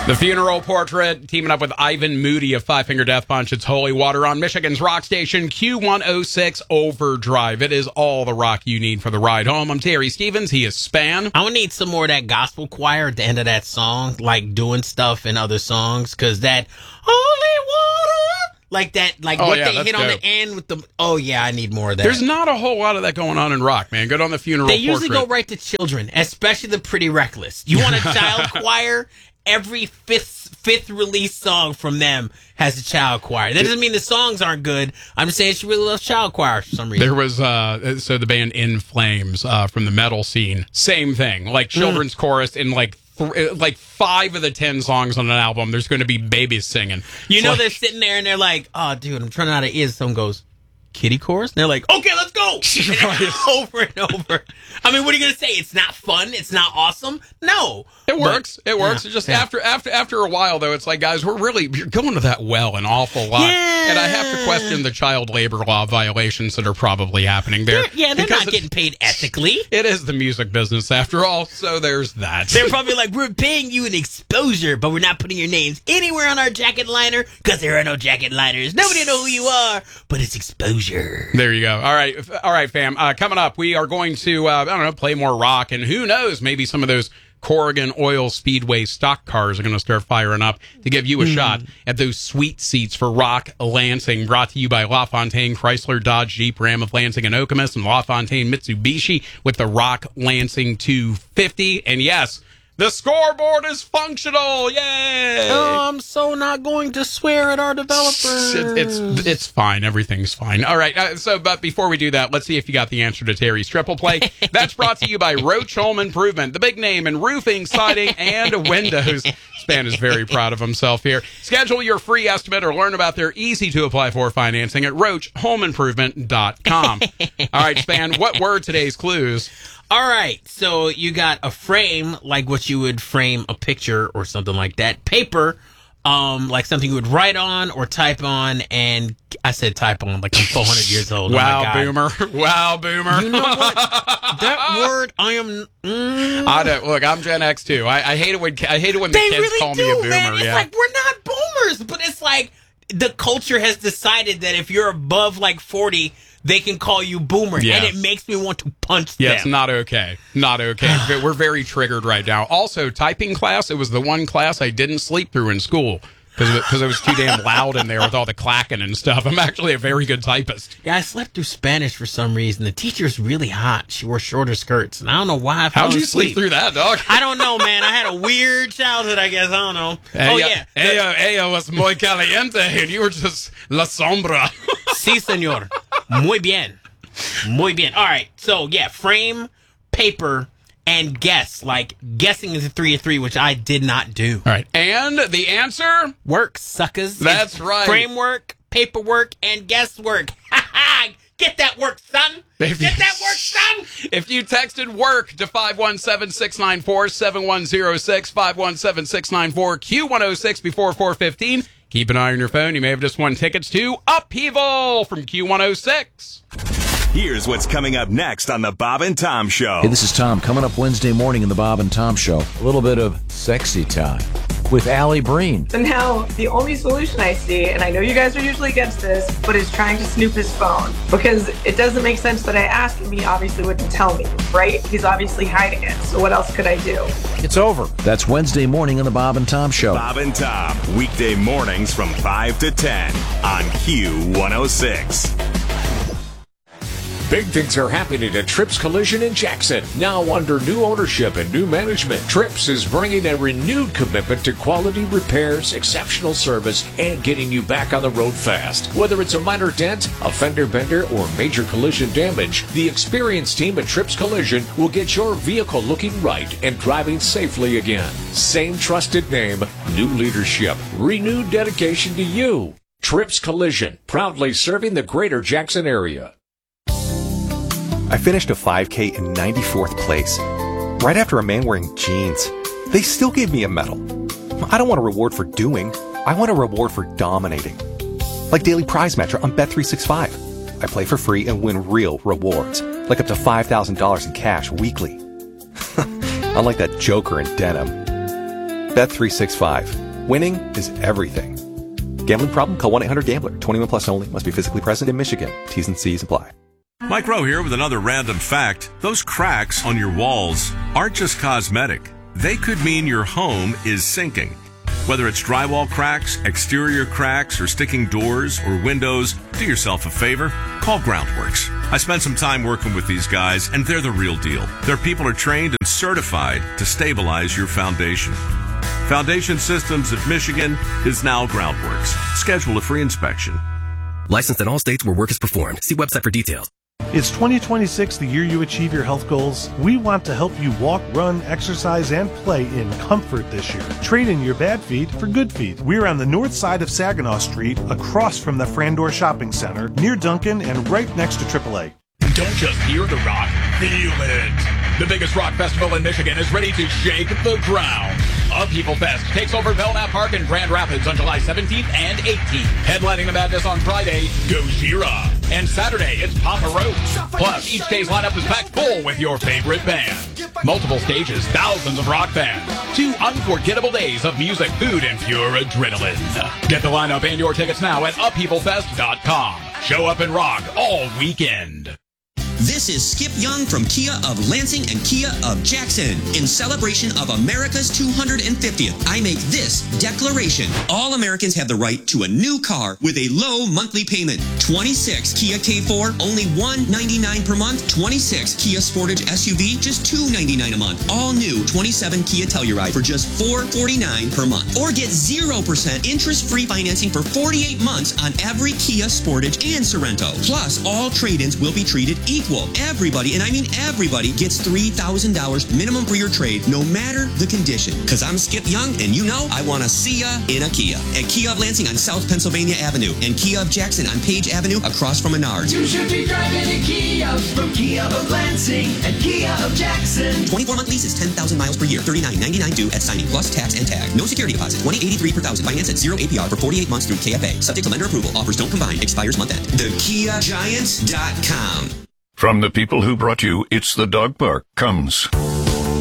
The Funeral Portrait, teaming up with Ivan Moody of Five Finger Death Punch. It's Holy Water on Michigan's rock station, Q106 Overdrive. It is all the rock you need for the ride home. I'm Terry Stevens. He is Span. I would need some more of that gospel choir at the end of that song, like doing stuff in other songs, because that Holy Water, like that, like what they hit on the end with the, I need more of that. There's not a whole lot of that going on in rock, man. Good on the Funeral Portrait. They usually go right to children, especially the Pretty Reckless. You want a child choir? Every fifth release song from them has a child choir. That doesn't mean the songs aren't good. I'm just saying she really loves child choir for some reason. There was so the band In Flames from the metal scene, same thing, like children's chorus in like 5 of the 10 songs on an album. There's going to be babies singing. They're sitting there and they're like, "Oh, dude, I'm trying out of ears." Someone goes, "Kitty chorus?" And they're like, "Okay, let's go." Over and over. I mean, what are you going to say? It's not fun? It's not awesome? No. It works. It works. Just after a while, though, it's like, guys, you're going to that well an awful lot. Yeah. And I have to question the child labor law violations that are probably happening there. They're not getting paid ethically. It is the music business, after all, so there's that. They're probably like, "We're paying you an exposure, but we're not putting your names anywhere on our jacket liner because there are no jacket liners. Nobody know who you are, but it's exposure." There you go. All right, fam. Coming up, we are going to, play more rock, and who knows, maybe some of those Corrigan Oil Speedway stock cars are going to start firing up to give you a shot at those sweet seats for Rock Lansing, brought to you by LaFontaine Chrysler, Dodge, Jeep, Ram of Lansing and Okemos, and LaFontaine Mitsubishi with the Rock Lansing 250. And yes, the scoreboard is functional. Yay! Oh, I'm so not going to swear at our developers. It's fine. Everything's fine. All right. But before we do that, let's see if you got the answer to Terry's triple play. That's brought to you by Roach Home Improvement, the big name in roofing, siding, and windows. Span is very proud of himself here. Schedule your free estimate or learn about their easy-to-apply-for financing at roachhomeimprovement.com. All right, Span, what were today's clues? All right, so you got a frame, like what you would frame a picture or something like that. Paper, like something you would write on or type on, and I said type on like I'm 400 years old. Wow, boomer. Wow, boomer. You know what? That word, I am... I don't, look, I'm Gen X too. I hate it when the kids really call me a boomer. Man. It's like, we're not boomers, but it's like the culture has decided that if you're above like 40... they can call you boomer, and it makes me want to punch them. Yeah, it's not okay. Not okay. We're very triggered right now. Also, typing class, it was the one class I didn't sleep through in school because it was too damn loud in there with all the clacking and stuff. I'm actually a very good typist. Yeah, I slept through Spanish for some reason. The teacher's really hot. She wore shorter skirts, and I don't know why I fell How'd you asleep. sleep through that, dog? I don't know, man. I had a weird childhood, I guess. I don't know. Ella was muy caliente, and you were just la sombra. Sí, señor. Muy bien. Muy bien. All right. So, yeah, frame, paper, and guess. Like, guessing is a 3 of 3, which I did not do. All right. And the answer? Work, suckers. That's right. Framework, paperwork, and guesswork. Get that work, son. Get that work, son. If you texted work to 517-694-7106, 517-694-Q106 before 4:15, keep an eye on your phone. You may have just won tickets to Upheaval from Q106. Here's what's coming up next on the Bob and Tom Show. Hey, this is Tom. Coming up Wednesday morning in the Bob and Tom Show, a little bit of sexy time with Allie Breen. So now the only solution I see, and I know you guys are usually against this, but is trying to snoop his phone. Because it doesn't make sense that I asked him, he obviously wouldn't tell me, right? He's obviously hiding it. So what else could I do? It's over. That's Wednesday morning on the Bob and Tom Show. Bob and Tom, weekday mornings from 5 to 10 on Q106. Big things are happening at Trips Collision in Jackson. Now under new ownership and new management, Trips is bringing a renewed commitment to quality repairs, exceptional service, and getting you back on the road fast. Whether it's a minor dent, a fender bender, or major collision damage, the experienced team at Trips Collision will get your vehicle looking right and driving safely again. Same trusted name, new leadership, renewed dedication to you. Trips Collision, proudly serving the greater Jackson area. I finished a 5K in 94th place, right after a man wearing jeans. They still gave me a medal. I don't want a reward for doing. I want a reward for dominating. Like Daily Prize Match on Bet365. I play for free and win real rewards, like up to $5,000 in cash weekly. Unlike that joker in denim. Bet365. Winning is everything. Gambling problem? Call 1-800-GAMBLER. 21 plus only. Must be physically present in Michigan. T's and C's apply. Mike Rowe here with another random fact. Those cracks on your walls aren't just cosmetic. They could mean your home is sinking. Whether it's drywall cracks, exterior cracks, or sticking doors or windows, do yourself a favor. Call Groundworks. I spent some time working with these guys, and they're the real deal. Their people are trained and certified to stabilize your foundation. Foundation Systems of Michigan is now Groundworks. Schedule a free inspection. Licensed in all states where work is performed. See website for details. Is 2026 the year you achieve your health goals? We want to help you walk, run, exercise, and play in comfort this year. Trade in your bad feet for good feet. We're on the north side of Saginaw Street, across from the Frandor Shopping Center, near Duncan, and right next to AAA. Don't just hear the rock, feel it. The biggest rock festival in Michigan is ready to shake the ground. Upheaval Fest takes over Belknap Park in Grand Rapids on July 17th and 18th. Headlining the madness on Friday, Gojira. And Saturday, it's Papa Roach. Plus, each day's lineup is packed full with your favorite band. Multiple stages, thousands of rock bands. 2 unforgettable days of music, food, and pure adrenaline. Get the lineup and your tickets now at upheavalfest.com. Show up and rock all weekend. This is Skip Young from Kia of Lansing and Kia of Jackson. In celebration of America's 250th, I make this declaration. All Americans have the right to a new car with a low monthly payment. 26 Kia K4, only $199 per month. 26 Kia Sportage SUV, just $299 a month. All new 27 Kia Telluride for just $449 per month. Or get 0% interest-free financing for 48 months on every Kia Sportage and Sorento. Plus, all trade-ins will be treated equal. Everybody, and I mean everybody, gets $3,000 minimum for your trade, no matter the condition. Because I'm Skip Young, and you know I want to see ya in a Kia. At Kia of Lansing on South Pennsylvania Avenue, and Kia of Jackson on Page Avenue across from Menards. You should be driving a Kia from Kia of Lansing and Kia of Jackson. 24-month lease is 10,000 miles per year. $39.99 due at signing, plus tax and tag. No security deposit. $20.83 per thousand. Finance at 0 APR for 48 months through KFA. Subject to lender approval. Offers don't combine. Expires month end. TheKiaGiants.com. From the people who brought you It's the Dog Park comes